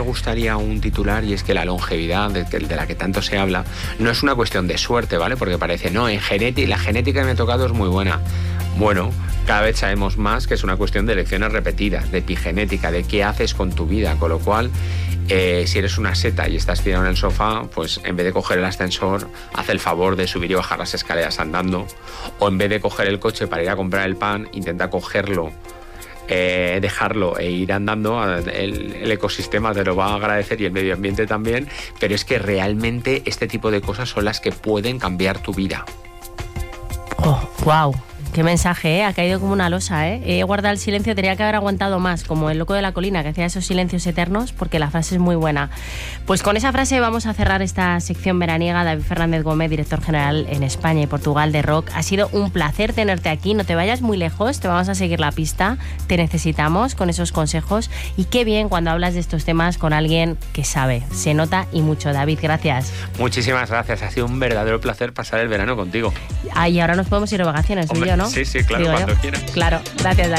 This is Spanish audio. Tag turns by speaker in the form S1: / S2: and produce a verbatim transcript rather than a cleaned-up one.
S1: gustaría un titular, y es que la longevidad, de, de la que tanto se habla, no es una cuestión de suerte, ¿vale? Porque parece, no, en genética, la genética que me ha tocado es muy buena. Bueno, cada vez sabemos más que es una cuestión de elecciones repetidas, de epigenética, de qué haces con tu vida, con lo cual, eh, si eres una seta y estás tirado en el sofá, pues en vez de coger el ascensor, haz el favor de subir y bajar las escaleras andando, o en vez de coger el coche para ir a comprar el pan, intenta cogerlo, eh, dejarlo e ir andando. El, el ecosistema te lo va a agradecer y el medio ambiente también, pero es que realmente este tipo de cosas son las que pueden cambiar tu vida.
S2: Oh, wow. Qué mensaje, ¿eh? Ha caído como una losa, ¿eh? He guardado el silencio, tenía que haber aguantado más, como el loco de la colina, que hacía esos silencios eternos, porque la frase es muy buena. Pues con esa frase vamos a cerrar esta sección veraniega. David Fernández Gómez, director general en España y Portugal de Rock. Ha sido un placer tenerte aquí, no te vayas muy lejos, te vamos a seguir la pista, te necesitamos con esos consejos, y qué bien cuando hablas de estos temas con alguien que sabe, se nota y mucho. David, gracias.
S1: Muchísimas gracias, ha sido un verdadero placer pasar el verano contigo.
S2: Ah, y ahora nos podemos ir de vacaciones, tú y yo, ¿no?
S1: Sí, sí, claro,
S2: Digo
S1: cuando
S2: yo.
S1: quieras.
S2: Claro, gracias, David.